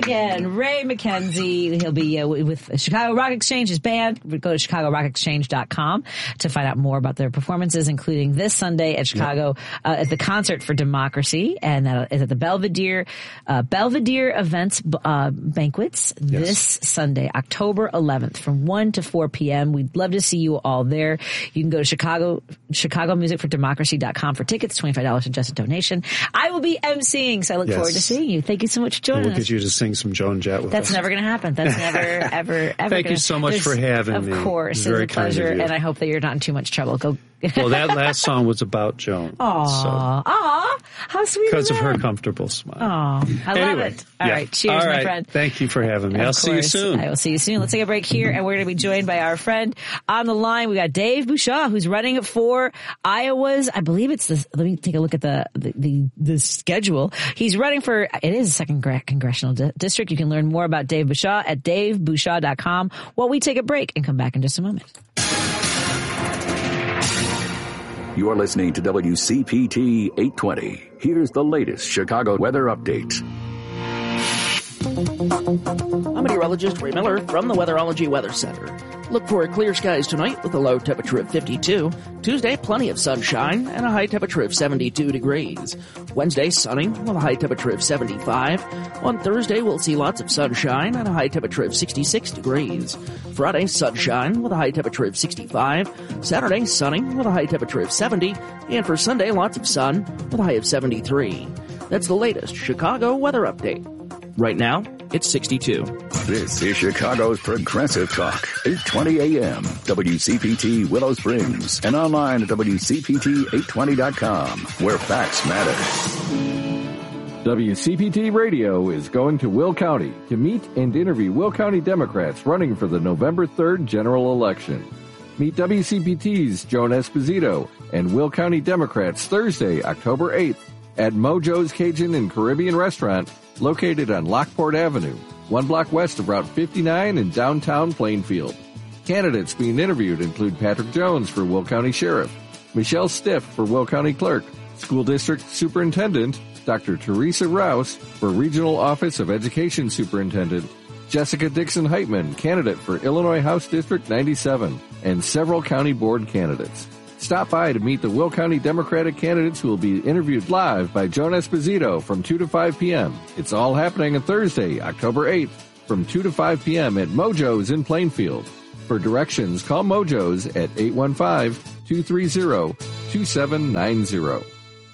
again, Ray McKenzie. He'll be with Chicago Rock Exchange, his band. Go to ChicagoRockExchange.com to find out more about their performances, including this Sunday at Chicago at the Concert for Democracy, and that is at the Belvedere Events Banquets this Sunday, October 11th, from 1 to 4 p.m. We'd love to see you all there. You can go to ChicagoMusicForDemocracy.com for tickets, $25 suggested donation. I will be emceeing, so I look forward to seeing you. Thank you so much for joining us. We'll get you to sing some Joan Jett with us. That's never going to happen. That's never, ever Thank you so much for having me. Of course. It's a pleasure, and I hope that you're not in too much trouble. Go. Well, that last song was about Joan. Aw, how sweet because of her comfortable smile. I love it. All right, cheers, my friend. Thank you for having me. I'll see you soon. I will see you soon. Let's take a break here, and we're going to be joined by our friend on the line. We got Dave Bouchaud, who's running for Iowa's. I believe it's the. Let me take a look at the schedule. He's running for. It is a 2nd congressional district. You can learn more about Dave Bouchaud at DaveBouchaud.com. While we take a break and come back in just a moment. You're listening to WCPT 820. Here's the latest Chicago weather update. I'm meteorologist Ray Miller from the Weatherology Weather Center. Look for clear skies tonight with a low temperature of 52. Tuesday, plenty of sunshine and a high temperature of 72 degrees. Wednesday, sunny with a high temperature of 75. On Thursday, we'll see lots of sunshine and a high temperature of 66 degrees. Friday, sunshine with a high temperature of 65. Saturday, sunny with a high temperature of 70. And for Sunday, lots of sun with a high of 73. That's the latest Chicago weather update. Right now, it's 62. This is Chicago's Progressive Talk, 820 AM, WCPT Willow Springs, and online at WCPT820.com, where facts matter. WCPT Radio is going to Will County to meet and interview Will County Democrats running for the November 3rd general election. Meet WCPT's Joan Esposito and Will County Democrats Thursday, October 8th at Mojo's Cajun and Caribbean Restaurant, located on Lockport Avenue, 1 block west of Route 59 in downtown Plainfield. Candidates being interviewed include Patrick Jones for Will County Sheriff, Michelle Stiff for Will County Clerk, School District Superintendent Dr. Teresa Rouse for Regional Office of Education Superintendent, Jessica Dixon Heitman, candidate for Illinois House District 97, and several county board candidates. Stop by to meet the Will County Democratic candidates who will be interviewed live by Joan Esposito from 2 to 5 p.m. It's all happening on Thursday, October 8th from 2 to 5 p.m. at Mojo's in Plainfield. For directions, call Mojo's at 815-230-2790.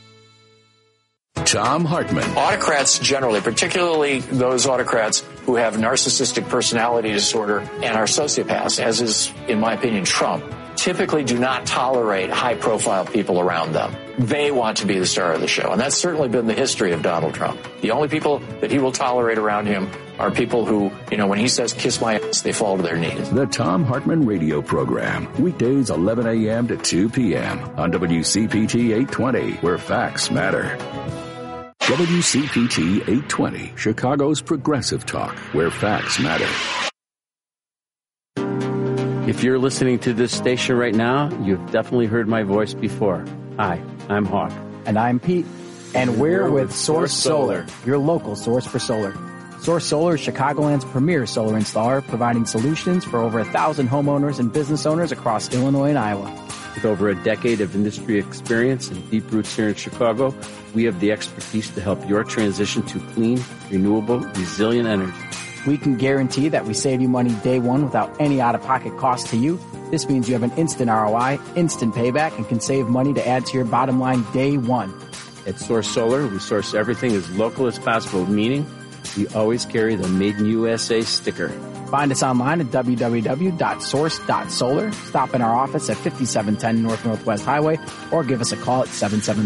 Tom Hartman. Autocrats generally, particularly those autocrats who have narcissistic personality disorder and are sociopaths, as is, in my opinion, Trump, typically do not tolerate high-profile people around them. They want to be the star of the show, and that's certainly been the history of Donald Trump. The only people that he will tolerate around him are people who, when he says, kiss my ass, they fall to their knees. The Tom Hartman Radio Program, weekdays 11 a.m. to 2 p.m. on WCPT 820, where facts matter. WCPT 820, Chicago's Progressive Talk, where facts matter. If you're listening to this station right now, you've definitely heard my voice before. Hi, I'm Hawk. And I'm Pete. And we're with Source Solar, your local source for solar. Source Solar is Chicagoland's premier solar installer, providing solutions for over 1,000 homeowners and business owners across Illinois and Iowa. With over a decade of industry experience and deep roots here in Chicago, we have the expertise to help your transition to clean, renewable, resilient energy. We can guarantee that we save you money day one without any out-of-pocket cost to you. This means you have an instant ROI, instant payback, and can save money to add to your bottom line day one. At Source Solar, we source everything as local as possible, meaning we always carry the Made in USA sticker. Find us online at www.source.solar. Stop in our office at 5710 North Northwest Highway or give us a call at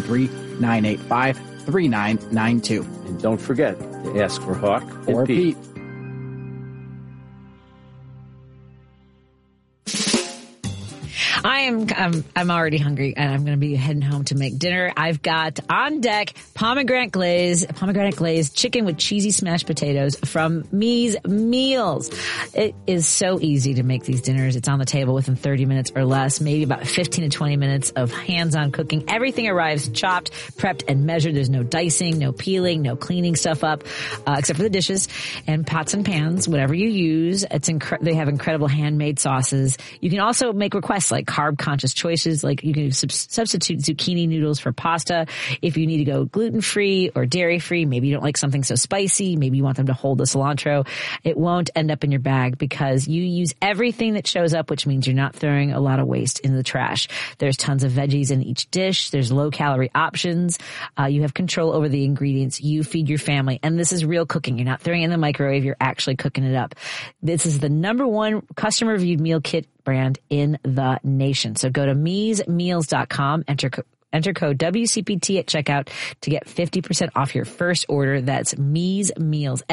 773-985-3992. And don't forget to ask for Hawk or Pete. I I'm already hungry, and I'm going to be heading home to make dinner. I've got on deck pomegranate glazed chicken with cheesy smashed potatoes from Mies Meals. It is so easy to make these dinners. It's on the table within 30 minutes or less, maybe about 15 to 20 minutes of hands-on cooking. Everything arrives chopped, prepped, and measured. There's no dicing, no peeling, no cleaning stuff up, except for the dishes and pots and pans, whatever you use. They have incredible handmade sauces. You can also make requests like carb-conscious choices, like you can substitute zucchini noodles for pasta if you need to go gluten-free or dairy-free. Maybe you don't like something so spicy. Maybe you want them to hold the cilantro. It won't end up in your bag because you use everything that shows up, which means you're not throwing a lot of waste in the trash. There's tons of veggies in each dish. There's low-calorie options. You have control over the ingredients. You feed your family. And this is real cooking. You're not throwing it in the microwave. You're actually cooking it up. This is the #1 customer-reviewed meal kit brand in the nation. So go to miesmeals.com, enter code WCPT at checkout to get 50% off your first order. That's Mies Meals,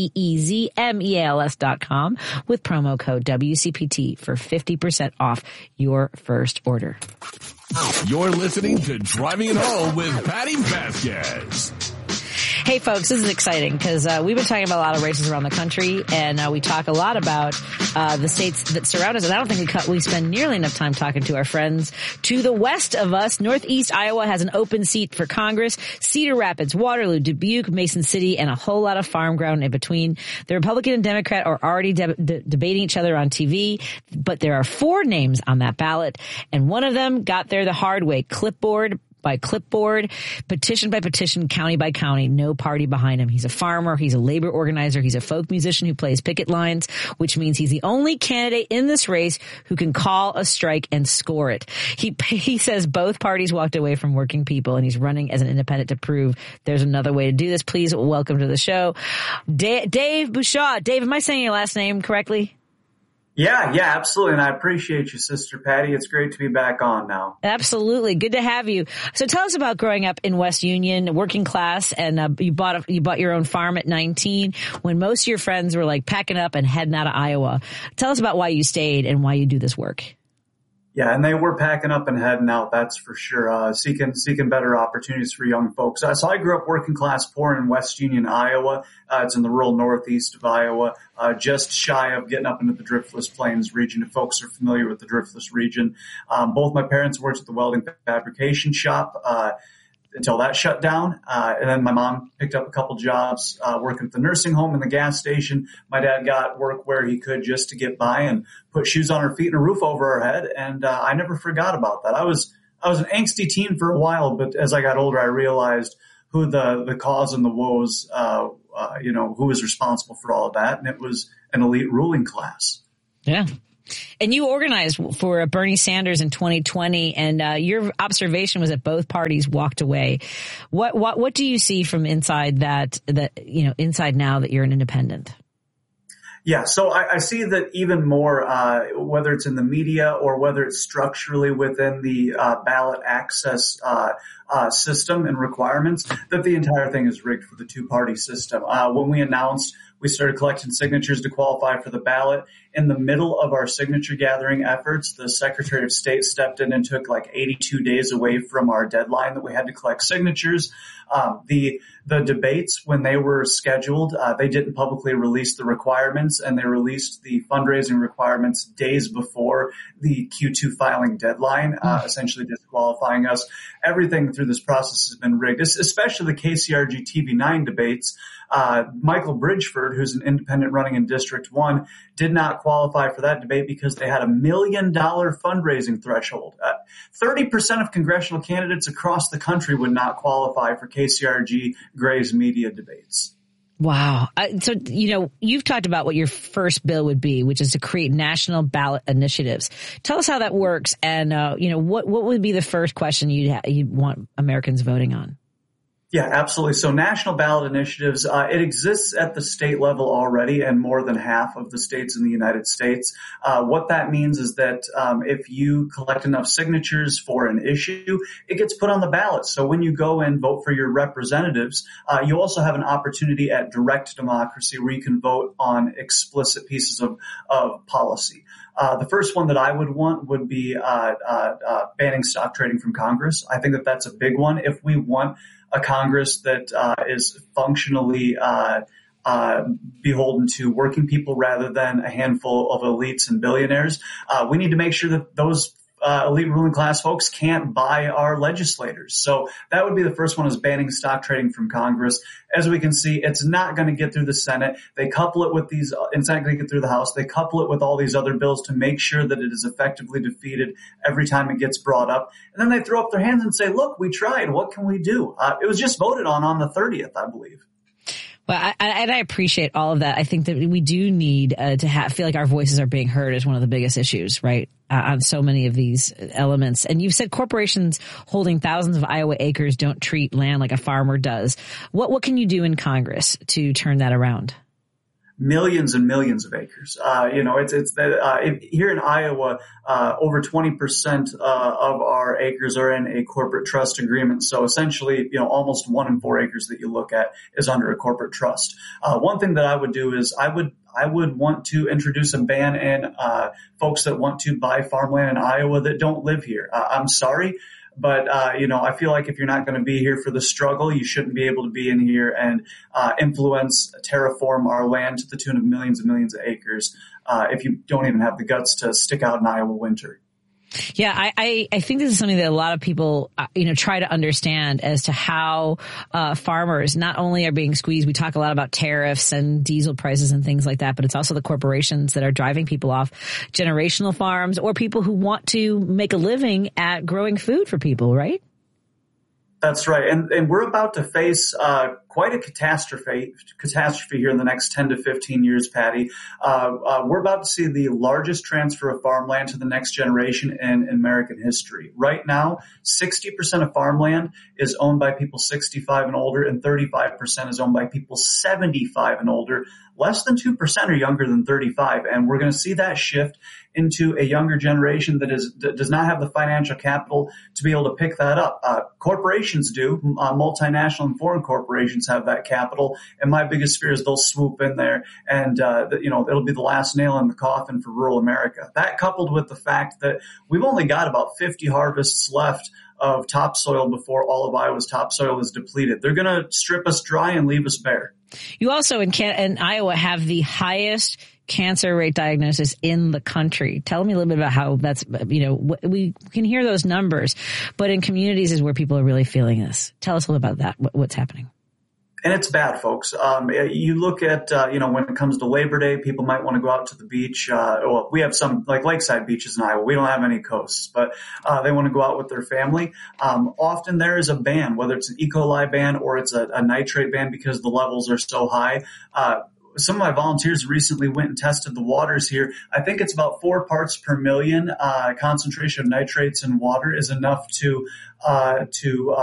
MEEZMEALS.com with promo code WCPT for 50% off your first order. You're listening to Driving It Home with Patty Vasquez. Hey folks, this is exciting because we've been talking about a lot of races around the country, and we talk a lot about the states that surround us. And I don't think we spend nearly enough time talking to our friends to the west of us. Northeast Iowa has an open seat for Congress. Cedar Rapids, Waterloo, Dubuque, Mason City, and a whole lot of farm ground in between. The Republican and Democrat are already debating each other on TV, but there are 4 names on that ballot, and one of them got there the hard way, clipboard by clipboard, petition by petition, county by county, no party behind him. He's a farmer. He's a labor organizer. He's a folk musician who plays picket lines, which means he's the only candidate in this race who can call a strike and score it. He says both parties walked away from working people, and he's running as an independent to prove there's another way to do this. Please welcome to the show, Dave Bouchard. Dave, am I saying your last name correctly? Yeah, absolutely. And I appreciate you, Sister Patty. It's great to be back on now. Absolutely. Good to have you. So tell us about growing up in West Union, working class, and you bought your own farm at 19 when most of your friends were like packing up and heading out of Iowa. Tell us about why you stayed and why you do this work. Yeah, and they were packing up and heading out, that's for sure, seeking better opportunities for young folks. So I grew up working class poor in West Union, Iowa. It's in the rural northeast of Iowa, just shy of getting up into the Driftless Plains region, if folks are familiar with the Driftless region. Both my parents worked at the welding fabrication shop until that shut down. And then my mom picked up a couple jobs working at the nursing home and the gas station. My dad got work where he could just to get by and put shoes on our feet and a roof over our head. And I never forgot about that. I was an angsty teen for a while, but as I got older, I realized who the cause and the woes, who was responsible for all of that. And it was an elite ruling class. Yeah. And you organized for Bernie Sanders in 2020, and your observation was that both parties walked away. What do you see from inside inside now that you're an independent? Yeah, so I see that even more, whether it's in the media or whether it's structurally within the ballot access system and requirements, that the entire thing is rigged for the two-party system. When we announced we started collecting signatures to qualify for the ballot, in the middle of our signature gathering efforts, the Secretary of State stepped in and took like 82 days away from our deadline that we had to collect signatures. The debates, when they were scheduled, they didn't publicly release the requirements, and they released the fundraising requirements days before the Q2 filing deadline, essentially disqualifying us. Everything through this process has been rigged, especially the KCRG TV9 debates. Michael Bridgeford, who's an independent running in District 1, did not qualify for that debate because they had $1 million fundraising threshold. 30% of congressional candidates across the country would not qualify for KCRG Gray's media debates. Wow. So, you've talked about what your first bill would be, which is to create national ballot initiatives. Tell us how that works, and, what would be the first question you'd want Americans voting on? Yeah, absolutely. So national ballot initiatives, it exists at the state level already in more than half of the states in the United States. What that means is that if you collect enough signatures for an issue, it gets put on the ballot. So when you go and vote for your representatives, you also have an opportunity at direct democracy where you can vote on explicit pieces of policy. The first one that I would want would be banning stock trading from Congress. I think that that's a big one. If we want a Congress that is functionally beholden to working people rather than a handful of elites and billionaires, we need to make sure that those elite ruling class folks can't buy our legislators. So that would be the first one, is banning stock trading from Congress. As we can see, it's not going to get through the Senate. They couple it with these, it's not going to get through the House. They couple it with all these other bills to make sure that it is effectively defeated every time it gets brought up. And then they throw up their hands and say, look, we tried. What can we do? It was just voted on the 30th, I believe. Well, I appreciate all of that. I think that we do need to feel like our voices are being heard is one of the biggest issues, right? On so many of these elements. And you've said corporations holding thousands of Iowa acres don't treat land like a farmer does. What can you do in Congress to turn that around? Millions and millions of acres. Here in Iowa, over 20% of our acres are in a corporate trust agreement. So essentially, almost 1 in 4 acres that you look at is under a corporate trust. One thing that I would do is I would want to introduce a ban in folks that want to buy farmland in Iowa that don't live here. I'm sorry. But, I feel like if you're not going to be here for the struggle, you shouldn't be able to be in here and influence, terraform our land to the tune of millions and millions of acres if you don't even have the guts to stick out in Iowa winter. Yeah, I think this is something that a lot of people, try to understand as to how farmers not only are being squeezed. We talk a lot about tariffs and diesel prices and things like that, but it's also the corporations that are driving people off generational farms or people who want to make a living at growing food for people, right? That's right. And we're about to face quite a catastrophe here in the next 10 to 15 years, Patty. We're about to see the largest transfer of farmland to the next generation in American history. Right now, 60% of farmland is owned by people 65 and older, and 35% is owned by people 75 and older. Less than 2% are younger than 35, and we're going to see that shift into a younger generation that does not have the financial capital to be able to pick that up. Corporations do. Multinational and foreign corporations have that capital, and my biggest fear is they'll swoop in there and it'll be the last nail in the coffin for rural America. That, coupled with the fact that we've only got about 50 harvests left of topsoil before all of Iowa's topsoil is depleted. They're going to strip us dry and leave us bare. You also in Iowa have the highest cancer rate diagnosis in the country. Tell me a little bit about how that's, we can hear those numbers, but in communities is where people are really feeling this. Tell us a little about that. What's happening? And it's bad, folks. You look at, when it comes to Labor Day, people might want to go out to the beach. We have some like lakeside beaches in Iowa. We don't have any coasts, but they want to go out with their family. Often there is a ban, whether it's an E. coli ban or it's a nitrate ban because the levels are so high. Some of my volunteers recently went and tested the waters here. I think it's about 4 parts per million concentration of nitrates in water is enough to